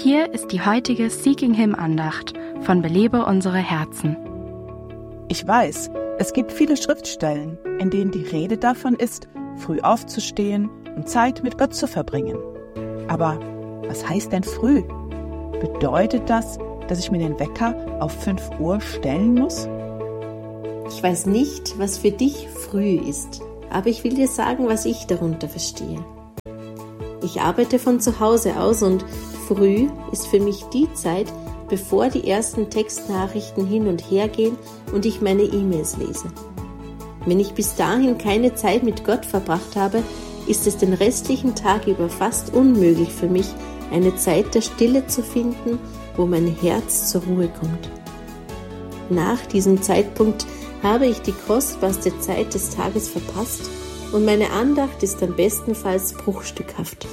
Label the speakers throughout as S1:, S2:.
S1: Hier ist die heutige Seeking Him Andacht von Belebe unsere Herzen.
S2: Ich weiß, es gibt viele Schriftstellen, in denen die Rede davon ist, früh aufzustehen und Zeit mit Gott zu verbringen. Aber was heißt denn früh? Bedeutet das, dass ich mir den Wecker auf 5 Uhr stellen muss?
S3: Ich weiß nicht, was für dich früh ist, aber ich will dir sagen, was ich darunter verstehe. Ich arbeite von zu Hause aus und früh ist für mich die Zeit, bevor die ersten Textnachrichten hin und her gehen und ich meine E-Mails lese. Wenn ich bis dahin keine Zeit mit Gott verbracht habe, ist es den restlichen Tag über fast unmöglich für mich, eine Zeit der Stille zu finden, wo mein Herz zur Ruhe kommt. Nach diesem Zeitpunkt habe ich die kostbarste Zeit des Tages verpasst und meine Andacht ist dann bestenfalls bruchstückhaft.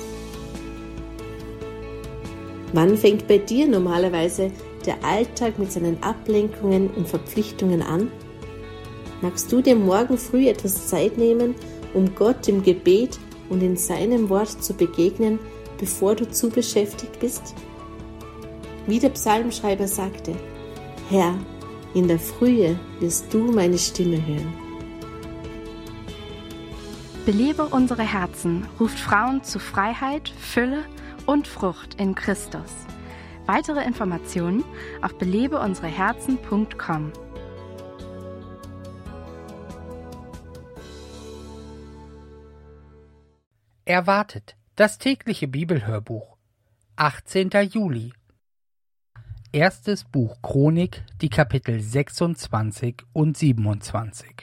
S3: Wann fängt bei dir normalerweise der Alltag mit seinen Ablenkungen und Verpflichtungen an? Magst du dir morgen früh etwas Zeit nehmen, um Gott im Gebet und in seinem Wort zu begegnen, bevor du zu beschäftigt bist? Wie der Psalmschreiber sagte: Herr, in der Frühe wirst du meine Stimme hören.
S1: Belebe unsere Herzen ruft Frauen zu Freiheit, Fülle und Frucht in Christus. Weitere Informationen auf belebeunsereherzen.com.
S4: Erwartet, das tägliche Bibelhörbuch. 18. Juli. Erstes Buch Chronik, die Kapitel 26 und 27.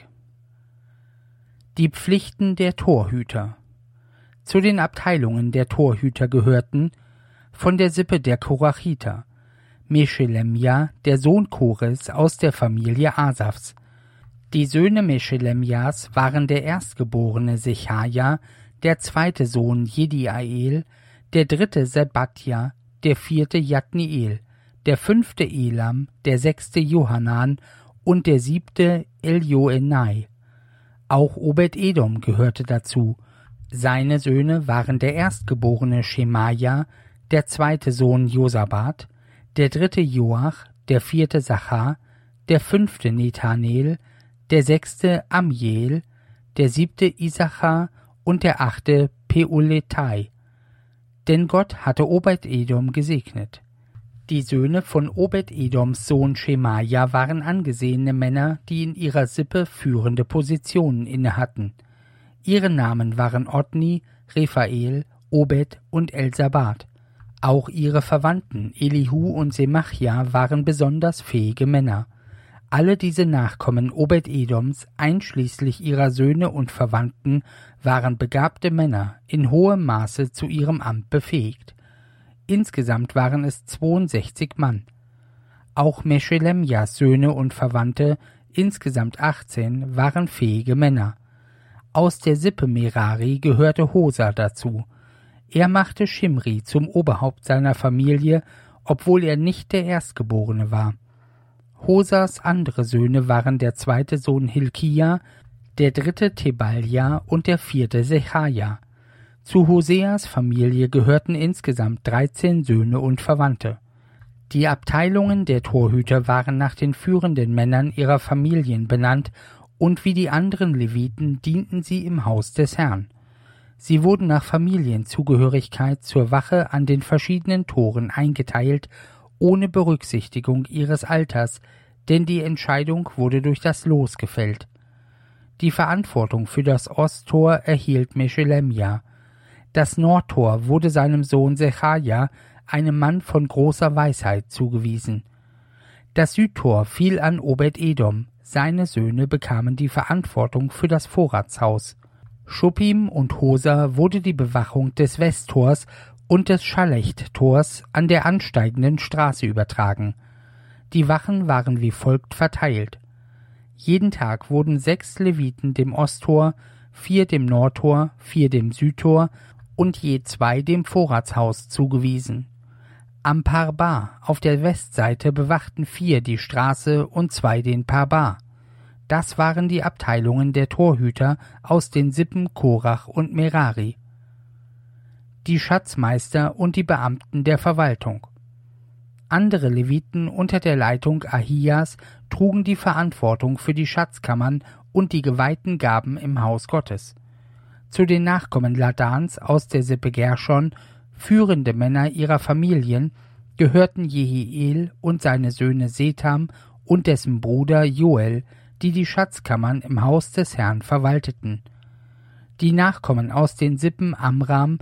S4: Die Pflichten der Torhüter. Zu den Abteilungen der Torhüter gehörten von der Sippe der Korachiter Meshelemja, der Sohn Kores aus der Familie Asafs. Die Söhne Meshelemjas waren der erstgeborene Sechaja, der zweite Sohn Jediael, der dritte Sebadja, der vierte Jatniel, der fünfte Elam, der sechste Johanan und der siebte Eljoenai. Auch Obed-Edom gehörte dazu. Seine Söhne waren der erstgeborene Schemaja, der zweite Sohn Josabad, der dritte Joach, der vierte Sachar, der fünfte Nethanel, der sechste Amiel, der siebte Isachar und der achte Peuletai. Denn Gott hatte Obed-Edom gesegnet. Die Söhne von Obed-Edoms Sohn Schemaja waren angesehene Männer, die in ihrer Sippe führende Positionen innehatten. Ihre Namen waren Otni, Rephael, Obed und Elsabad. Auch ihre Verwandten Elihu und Semachja waren besonders fähige Männer. Alle diese Nachkommen Obed-Edoms, einschließlich ihrer Söhne und Verwandten, waren begabte Männer, in hohem Maße zu ihrem Amt befähigt. Insgesamt waren es 62 Mann. Auch Meshelemjas Söhne und Verwandte, insgesamt 18, waren fähige Männer. Aus der Sippe Merari gehörte Hosa dazu. Er machte Schimri zum Oberhaupt seiner Familie, obwohl er nicht der Erstgeborene war. Hosas andere Söhne waren der zweite Sohn Hilkia, der dritte Tebalja und der vierte Sechaja. Zu Hoseas Familie gehörten insgesamt 13 Söhne und Verwandte. Die Abteilungen der Torhüter waren nach den führenden Männern ihrer Familien benannt und wie die anderen Leviten dienten sie im Haus des Herrn. Sie wurden nach Familienzugehörigkeit zur Wache an den verschiedenen Toren eingeteilt, ohne Berücksichtigung ihres Alters, denn die Entscheidung wurde durch das Los gefällt. Die Verantwortung für das Osttor erhielt Meshelemja. Das Nordtor wurde seinem Sohn Sechaja, einem Mann von großer Weisheit, zugewiesen. Das Südtor fiel an Obed-Edom, seine Söhne bekamen die Verantwortung für das Vorratshaus. Schuppim und Hosa wurde die Bewachung des Westtors und des Schalecht-Tors an der ansteigenden Straße übertragen. Die Wachen waren wie folgt verteilt. Jeden Tag wurden 6 Leviten dem Osttor, 4 dem Nordtor, 4 dem Südtor und je 2 dem Vorratshaus zugewiesen. Am Parbar auf der Westseite bewachten 4 die Straße und 2 den Parbar. Das waren die Abteilungen der Torhüter aus den Sippen Korach und Merari. Die Schatzmeister und die Beamten der Verwaltung. Andere Leviten unter der Leitung Ahias trugen die Verantwortung für die Schatzkammern und die geweihten Gaben im Haus Gottes. Zu den Nachkommen Ladans aus der Sippe Gerschon, führende Männer ihrer Familien, gehörten Jehiel und seine Söhne Setham und dessen Bruder Joel, die Schatzkammern im Haus des Herrn verwalteten. Die Nachkommen aus den Sippen Amram